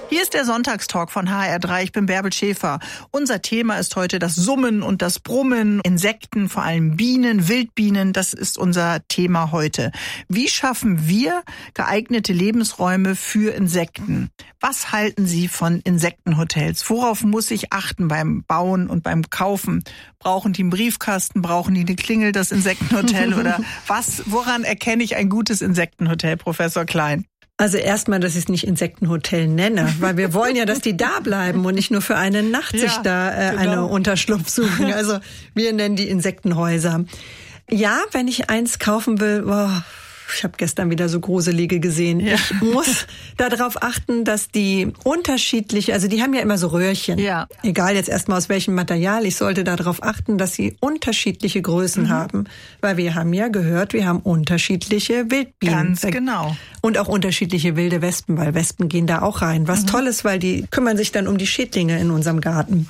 Hier ist der Sonntagstalk von HR3. Ich bin Bärbel Schäfer. Unser Thema ist heute das Summen und das Brummen. Insekten, vor allem Bienen, Wildbienen, das ist unser Thema heute. Wie schaffen wir geeignete Lebensräume für Insekten? Was halten Sie von Insektenhotels? Worauf muss ich achten beim Bauen und beim Kaufen? Brauchen die einen Briefkasten? Brauchen die eine Klingel, das Insektenhotel? Oder woran erkenne ich ein gutes Insektenhotel, Professor Klein? Also erstmal, dass ich es nicht Insektenhotel nenne, weil wir wollen ja, dass die da bleiben und nicht nur für eine Nacht sich da eine Unterschlupf suchen. Also wir nennen die Insektenhäuser. Ja, wenn ich eins kaufen will, ich habe gestern wieder so gruselige gesehen. Ja. Ich muss darauf achten, dass die unterschiedliche, also die haben ja immer so Röhrchen. Ja. Egal jetzt erstmal aus welchem Material, ich sollte darauf achten, dass sie unterschiedliche Größen haben. Weil wir haben ja gehört, wir haben unterschiedliche Wildbienen. Ganz genau. Und auch unterschiedliche wilde Wespen, weil Wespen gehen da auch rein. Was toll ist, weil die kümmern sich dann um die Schädlinge in unserem Garten.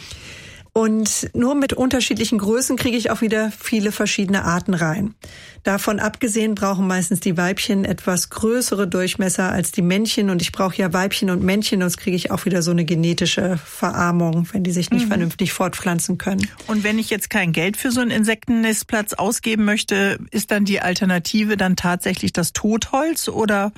Und nur mit unterschiedlichen Größen kriege ich auch wieder viele verschiedene Arten rein. Davon abgesehen brauchen meistens die Weibchen etwas größere Durchmesser als die Männchen. Und ich brauche ja Weibchen und Männchen, sonst kriege ich auch wieder so eine genetische Verarmung, wenn die sich nicht vernünftig fortpflanzen können. Und wenn ich jetzt kein Geld für so einen Insektennistplatz ausgeben möchte, ist dann die Alternative dann tatsächlich das Totholz oder?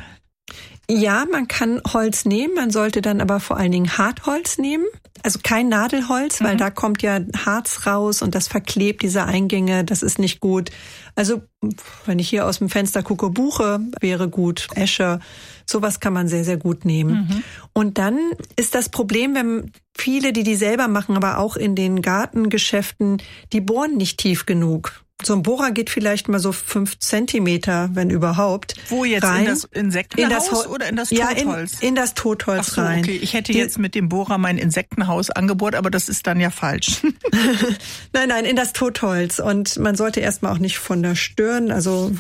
Ja, man kann Holz nehmen, man sollte dann aber vor allen Dingen Hartholz nehmen. Also kein Nadelholz, weil da kommt ja Harz raus und das verklebt diese Eingänge, das ist nicht gut. Also wenn ich hier aus dem Fenster gucke, Buche wäre gut, Esche, sowas kann man sehr, sehr gut nehmen. Und dann ist das Problem, wenn viele, die selber machen, aber auch in den Gartengeschäften, die bohren nicht tief genug. So ein Bohrer geht vielleicht mal so 5 Zentimeter, wenn überhaupt. Wo jetzt rein. In das Insektenhaus oder in das Totholz? Ja, in das Totholz rein. Okay. Ich hätte jetzt mit dem Bohrer mein Insektenhaus angebohrt, aber das ist dann ja falsch. Nein, in das Totholz. Und man sollte erstmal auch nicht von der Stirn, also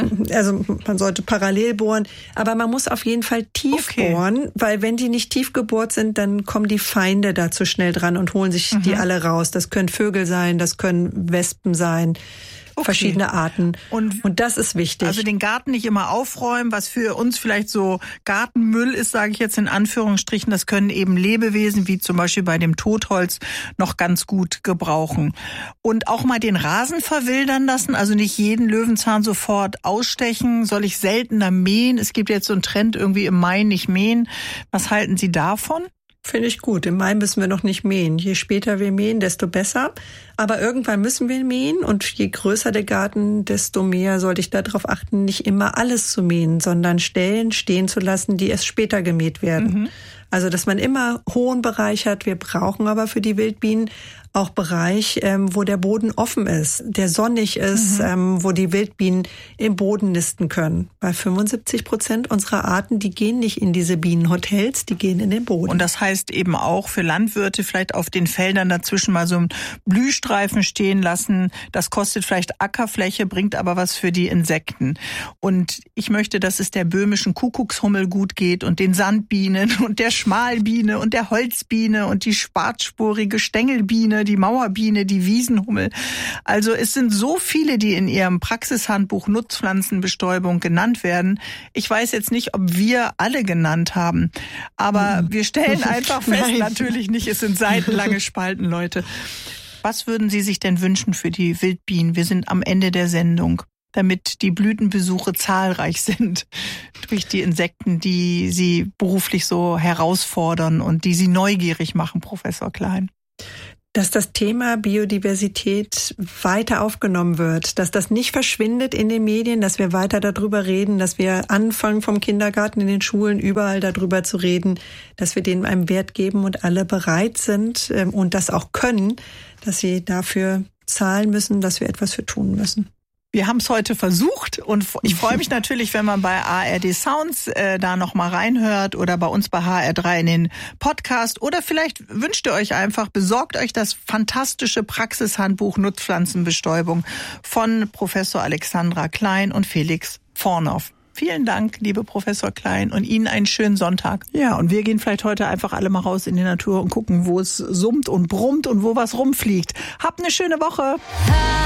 man sollte parallel bohren. Aber man muss auf jeden Fall tief bohren, weil wenn die nicht tief gebohrt sind, dann kommen die Feinde da zu schnell dran und holen sich die alle raus. Das können Vögel sein, das können Wespen sein. Verschiedene Arten. Und das ist wichtig. Also den Garten nicht immer aufräumen, was für uns vielleicht so Gartenmüll ist, sage ich jetzt in Anführungsstrichen, das können eben Lebewesen, wie zum Beispiel bei dem Totholz, noch ganz gut gebrauchen. Und auch mal den Rasen verwildern lassen, also nicht jeden Löwenzahn sofort ausstechen, soll ich seltener mähen. Es gibt jetzt so einen Trend, irgendwie im Mai nicht mähen. Was halten Sie davon? Finde ich gut. Im Mai müssen wir noch nicht mähen. Je später wir mähen, desto besser. Aber irgendwann müssen wir mähen und je größer der Garten, desto mehr sollte ich darauf achten, nicht immer alles zu mähen, sondern Stellen stehen zu lassen, die erst später gemäht werden. Also, dass man immer hohen Bereich hat. Wir brauchen aber für die Wildbienen auch Bereich, wo der Boden offen ist, der sonnig ist, wo die Wildbienen im Boden nisten können. Weil 75% unserer Arten, die gehen nicht in diese Bienenhotels, die gehen in den Boden. Und das heißt eben auch für Landwirte vielleicht auf den Feldern dazwischen mal so einen Blühstreifen stehen lassen. Das kostet vielleicht Ackerfläche, bringt aber was für die Insekten. Und ich möchte, dass es der böhmischen Kuckuckshummel gut geht und den Sandbienen und der Schmalbiene und der Holzbiene und die schwarzspurige Stängelbiene, die Mauerbiene, die Wiesenhummel. Also es sind so viele, die in Ihrem Praxishandbuch Nutzpflanzenbestäubung genannt werden. Ich weiß jetzt nicht, ob wir alle genannt haben, aber wir stellen einfach fest, natürlich nicht, es sind seitenlange Spalten, Leute. Was würden Sie sich denn wünschen für die Wildbienen? Wir sind am Ende der Sendung, damit die Blütenbesuche zahlreich sind durch die Insekten, die Sie beruflich so herausfordern und die Sie neugierig machen, Professor Klein. Dass das Thema Biodiversität weiter aufgenommen wird, dass das nicht verschwindet in den Medien, dass wir weiter darüber reden, dass wir anfangen vom Kindergarten in den Schulen überall darüber zu reden, dass wir denen einen Wert geben und alle bereit sind und das auch können, dass sie dafür zahlen müssen, dass wir etwas für tun müssen. Wir haben es heute versucht und ich freue mich natürlich, wenn man bei ARD Sounds da noch mal reinhört oder bei uns bei HR3 in den Podcast oder vielleicht wünscht ihr euch einfach, besorgt euch das fantastische Praxishandbuch Nutzpflanzenbestäubung von Professor Alexandra Klein und Felix Vornoff. Vielen Dank, liebe Professor Klein, und Ihnen einen schönen Sonntag. Ja, und wir gehen vielleicht heute einfach alle mal raus in die Natur und gucken, wo es summt und brummt und wo was rumfliegt. Habt eine schöne Woche.